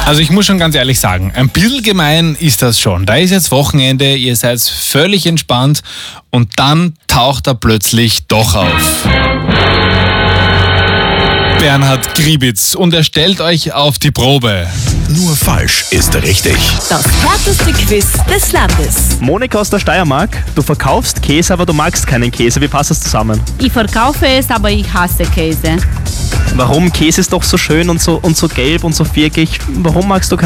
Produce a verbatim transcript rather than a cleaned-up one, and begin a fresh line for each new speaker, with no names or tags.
Also ich muss schon ganz ehrlich sagen, ein bisschen gemein ist das schon. Da ist jetzt Wochenende, ihr seid völlig entspannt und dann taucht er plötzlich doch auf. Bernhard Gribitz, und er stellt euch auf die Probe.
Nur falsch ist richtig.
Das härteste Quiz des Landes.
Monika aus der Steiermark, du verkaufst Käse, aber du magst keinen Käse. Wie passt das zusammen?
Ich verkaufe es, aber ich hasse Käse.
Warum? Käse ist doch so schön und so, und so gelb und so viereckig. Warum magst du keinen